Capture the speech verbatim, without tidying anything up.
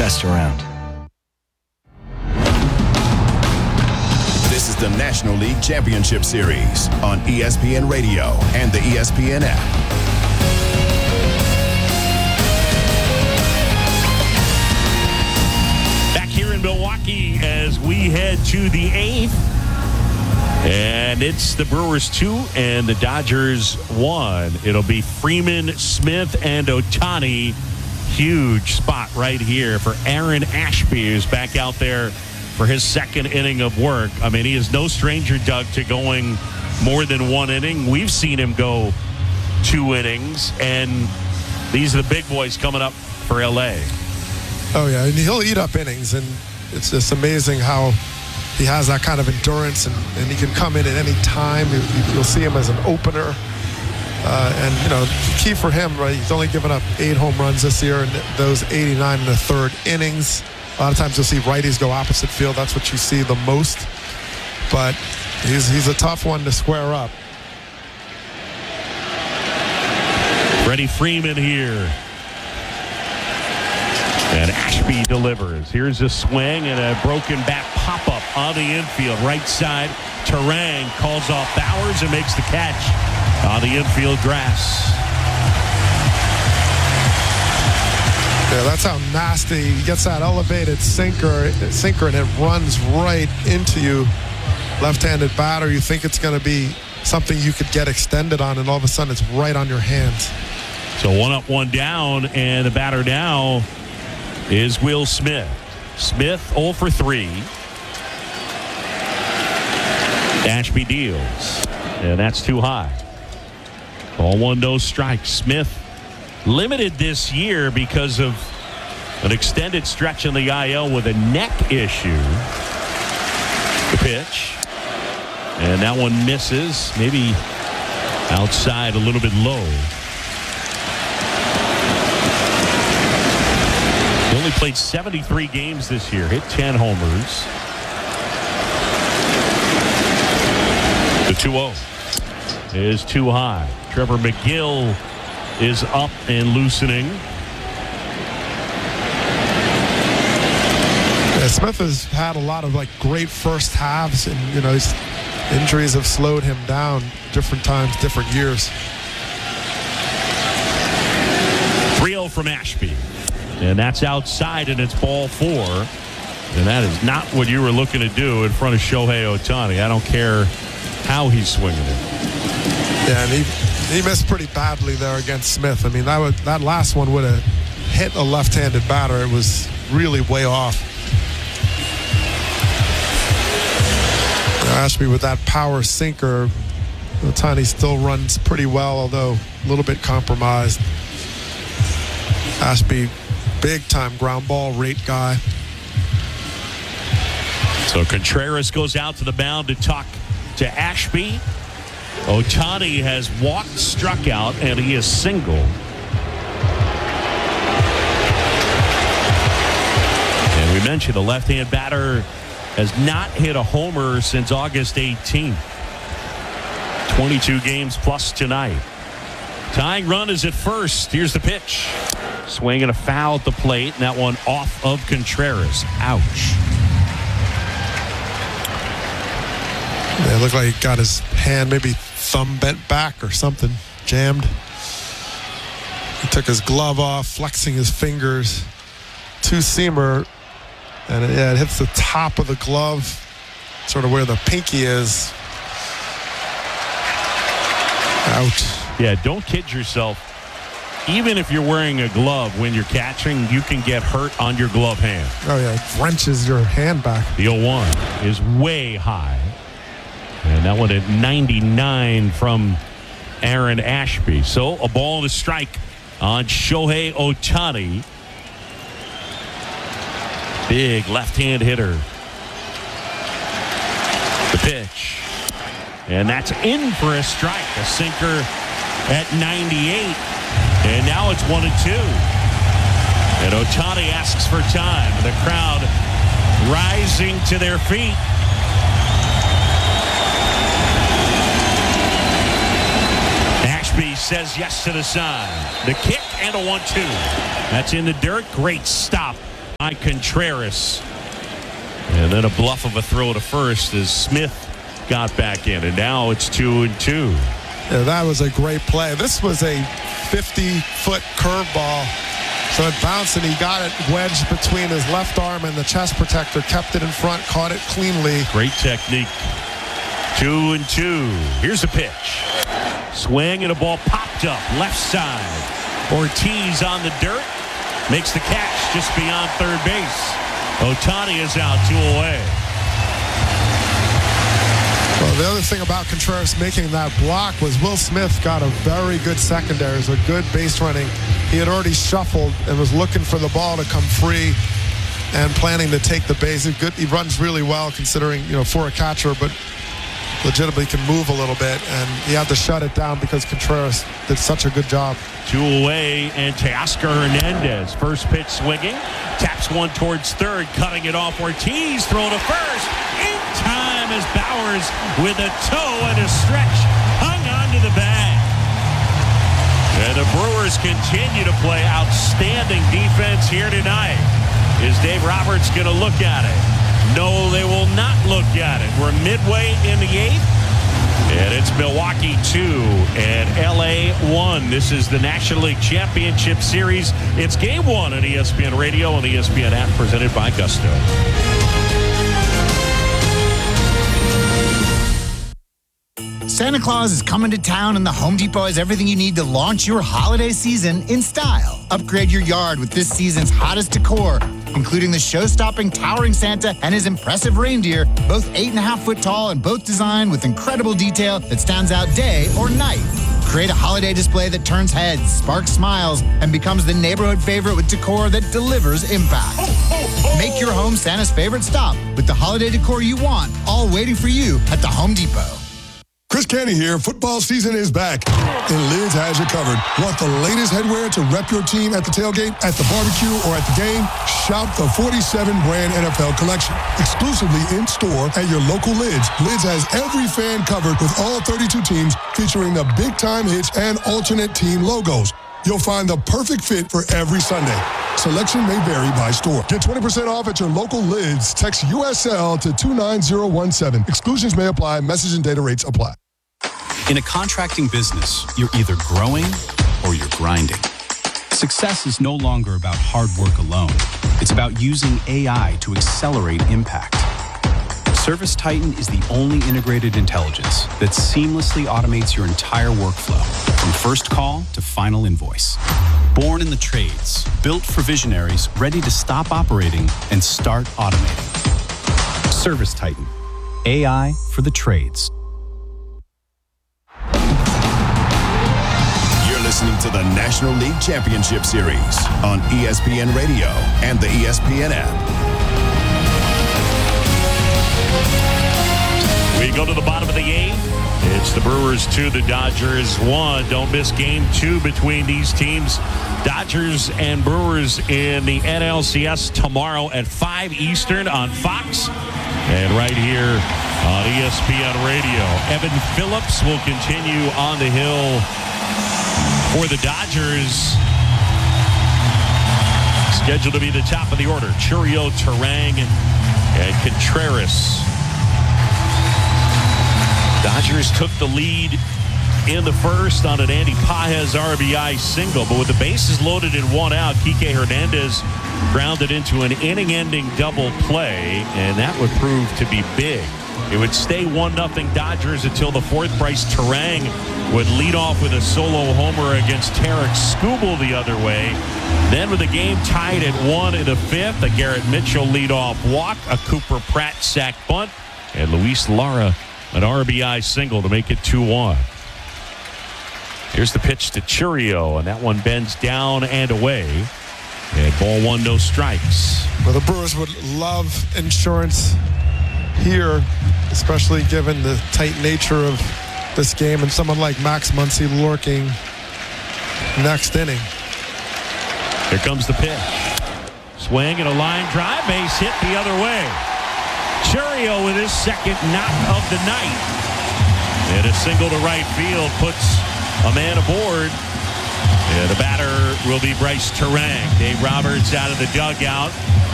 best around. This is the National League Championship Series on E S P N Radio and the E S P N app. Back here in Milwaukee as we head to the eighth. And it's the Brewers two and the Dodgers one. It'll be Freeman, Smith, and Ohtani. Huge spot right here for Aaron Ashby, who's back out there for his second inning of work. I mean, he is no stranger, Doug, to going more than one inning. We've seen him go two innings, and these are the big boys coming up for L A. Oh, yeah, and he'll eat up innings, and it's just amazing how he has that kind of endurance, and, and he can come in at any time. You, you'll see him as an opener. Uh, and, you know, key for him, right, he's only given up eight home runs this year, and those eighty-nine in the third innings. A lot of times you'll see righties go opposite field. That's what you see the most. But he's, he's a tough one to square up. Freddie Freeman here. And Ashby delivers. Here's a swing and a broken bat pop-up on the infield. Right side, Terang calls off Bowers and makes the catch on the infield grass. Yeah, that's how nasty. He gets that elevated sinker, sinker and it runs right into you. Left-handed batter, you think it's going to be something you could get extended on, and all of a sudden it's right on your hands. So one up, one down, and the batter now is Will Smith. Smith oh for three. Ashby deals, and that's too high. Ball one, no strikes. Smith limited this year because of an extended stretch in the I L with a neck issue. The pitch, and that one misses, maybe outside a little bit low. He only played seventy-three games this year, hit ten homers. The two oh is too high. Trevor McGill is up and loosening. Yeah, Smith has had a lot of like great first halves, and you know his injuries have slowed him down different times, different years. three oh from Ashby. And that's outside, and it's ball four. And that is not what you were looking to do in front of Shohei Ohtani. I don't care how he's swinging it. Yeah, and he he missed pretty badly there against Smith. I mean, that would, that last one would have hit a left-handed batter. It was really way off. Ashby with that power sinker. Ohtani still runs pretty well, although a little bit compromised. Ashby, big-time ground ball rate guy. So Contreras goes out to the mound to talk to Ashby. Ohtani has walked, struck out, and he is single. And we mentioned the left-hand batter has not hit a homer since August eighteenth. twenty-two games plus tonight. Tying run is at first. Here's the pitch. Swing and a foul at the plate, and that one off of Contreras. Ouch. Yeah, it looked like he got his hand, maybe thumb bent back or something, jammed. He took his glove off, flexing his fingers. Two-seamer, and it, yeah, it hits the top of the glove, sort of where the pinky is. Ouch. Yeah, don't kid yourself. Even if you're wearing a glove when you're catching, you can get hurt on your glove hand. Oh, yeah, it wrenches your hand back. The oh one is way high. And that one at ninety-nine from Aaron Ashby. So a ball and a strike on Shohei Ohtani. Big left-hand hitter. The pitch. And that's in for a strike. A sinker at ninety-eight. And now it's one and two. And Ohtani asks for time. The crowd rising to their feet. Ashby says yes to the sign. The kick and a one two. That's in the dirt. Great stop by Contreras. And then a bluff of a throw to first as Smith got back in. And now it's two and two. Yeah, that was a great play. This was a fifty-foot curveball. So it bounced, and he got it wedged between his left arm and the chest protector, kept it in front, caught it cleanly. Great technique. Two and two. Here's the pitch. Swing, and a ball popped up left side. Ortiz on the dirt. Makes the catch just beyond third base. Ohtani is out, two away. Well, the other thing about Contreras making that block was Will Smith got a very good secondary. It was a good base running. He had already shuffled and was looking for the ball to come free and planning to take the base. He, good, he runs really well considering, you know, for a catcher, but legitimately can move a little bit. And he had to shut it down because Contreras did such a good job. Two away, and Teoscar Hernandez. First pitch swinging. Taps one towards third, cutting it off. Ortiz throw to first. In time as Bowers with a toe and a stretch hung onto the bag. And the Brewers continue to play outstanding defense here tonight. Is Dave Roberts going to look at it? No, they will not look at it. We're midway in the eighth. And it's Milwaukee two and L A one. This is the National League Championship Series. It's game one on E S P N Radio and the E S P N app, presented by Gusto. Santa Claus is coming to town, and the Home Depot has everything you need to launch your holiday season in style. Upgrade your yard with this season's hottest decor, including the show-stopping towering Santa and his impressive reindeer, both eight and a half foot tall and both designed with incredible detail that stands out day or night. Create a holiday display that turns heads, sparks smiles, and becomes the neighborhood favorite with decor that delivers impact. Make your home Santa's favorite stop with the holiday decor you want, all waiting for you at the Home Depot. Chris Canty here. Football season is back, and Lids has you covered. Want the latest headwear to rep your team at the tailgate, at the barbecue, or at the game? Shop the forty-seven brand N F L collection. Exclusively in-store at your local Lids. Lids has every fan covered with all thirty-two teams, featuring the big-time hits and alternate team logos. You'll find the perfect fit for every Sunday. Selection may vary by store. Get twenty percent off at your local Lids. Text U S L to two nine zero one seven. Exclusions may apply. Message and data rates apply. In a contracting business, you're either growing or you're grinding. Success is no longer about hard work alone. It's about using A I to accelerate impact. ServiceTitan is the only integrated intelligence that seamlessly automates your entire workflow, from first call to final invoice. Born in the trades, built for visionaries ready to stop operating and start automating. ServiceTitan, A I for the trades. You're listening to the National League Championship Series on E S P N Radio and the E S P N app. We go to the bottom of the eighth. It's the Brewers two, the Dodgers one. Don't miss game two between these teams. Dodgers and Brewers in the N L C S tomorrow at five Eastern on Fox. And right here on E S P N Radio. Evan Phillips will continue on the hill for the Dodgers. Scheduled to be the top of the order. Chourio, Turang, and Contreras. Dodgers took the lead in the first on an Andy Pages R B I single, but with the bases loaded and one out, Kike Hernandez grounded into an inning-ending double play, and that would prove to be big. It would stay one nothing Dodgers until the fourth. Bryce Turang would lead off with a solo homer against Tarek Skubal the other way. Then with the game tied at one in the fifth, a Garrett Mitchell leadoff walk, a Cooper Pratt sac bunt, and Luis Lara an R B I single to make it two one. Here's the pitch to Chourio, and that one bends down and away. And ball one, no strikes. Well, the Brewers would love insurance here, especially given the tight nature of this game and someone like Max Muncy lurking next inning. Here comes the pitch. Swing and a line drive, base hit the other way. Chourio with his second knock of the night. And a single to right field puts a man aboard. And the batter will be Bryce Turang. Dave Roberts out of the dugout.